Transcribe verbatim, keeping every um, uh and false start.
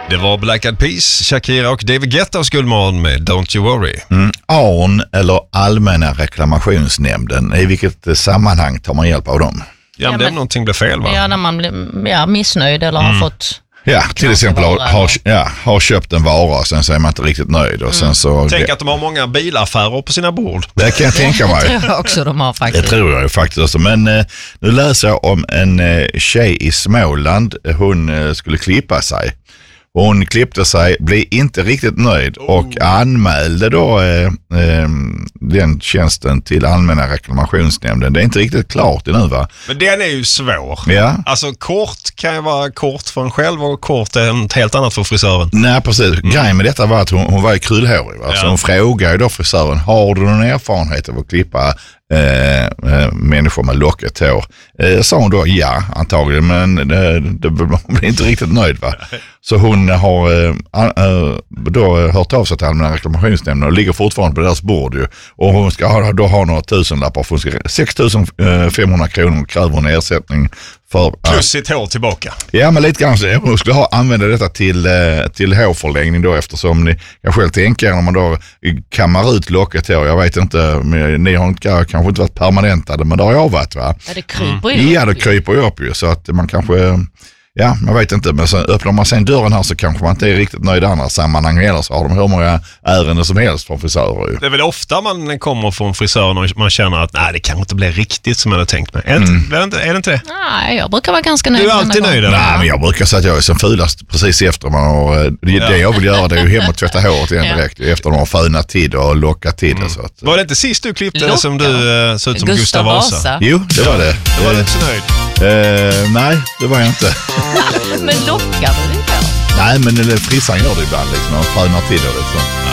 Det var Black Eyed Peas, Shakira och David Guetta och Guldmorgon med Don't You Worry. Mm. A R N eller Allmänna reklamationsnämnden, i vilket sammanhang tar man hjälp av dem? Ja, men det är någonting blir fel, va? Ja, när man blir ja, missnöjd eller mm. har fått... Ja, till exempel har, har, ja, har köpt en vara och sen så är man inte riktigt nöjd. Och sen så, Tänk att de har många bilaffärer på sina bord. Det kan jag tänka mig. Det tror jag också de har faktiskt. Det tror jag ju faktiskt. Men eh, nu läser jag om en eh, tjej i Småland. Hon eh, skulle klippa sig. Hon klippte sig, blev inte riktigt nöjd och oh. anmälde då eh, eh, den tjänsten till Allmänna reklamationsnämnden. Det är inte riktigt klart ännu, va? Men den är ju svår. Ja. Alltså kort kan ju vara kort för en själv och kort är något helt annat för frisören. Nej, precis. Mm. Grejen med detta var att hon, hon var ju krullhårig, va? Ja. Så hon frågade då frisören, har du någon erfarenhet av att klippa Eh, eh, människor med locket hår? Eh, sa hon då ja, antagligen, men det, det blev inte riktigt nöjd, va? Så hon har eh, eh, då hört av sig till Allmänna reklamationsnämnden och ligger fortfarande på deras bord ju. Och hon ska ha, då ha några tusenlappar, för hon ska sex tusen femhundra kronor kräver en ersättning för, plus sitt hår tillbaka. Ja, men lite grann så hon skulle ha använda detta till, till hårförlängning då, eftersom ni, jag själv tänker när man då kammar ut locket hår, jag vet inte, ni har inte, kanske inte varit permanentade, men det har jag varit, va? Ja, det kryper ju. Ja, det kryper ju upp ju, så att man kanske, ja, jag vet inte, men så öppnar man sen dörren här så kanske man inte är riktigt nöjd i andra sammanhang, eller så har de hur många ärenden som helst från frisörer ju. Det är väl ofta man kommer från frisören och man känner att nej, det kan inte bli riktigt som jag hade tänkt mig. Är, mm. inte, är, det, är det inte det? Nej, jag brukar vara ganska nöjd. Du är alltid nöjd? Nej, men jag brukar säga att jag är som fulast precis efter man har, det, ja. det jag vill göra det är ju hem och tvätta håret igen ja. direkt, efter de har fönat tid och lockat tid. Mm. Så att, var det inte sist du klippte Locka. det som du uh, såg ut som Gustav Vasa? Vasa? Jo, det var det. Du var inte så nöjd? Uh, nej, det var jag inte. Men lockar du det? Nej, men frissan gör det ibland liksom, och fönar till det liksom.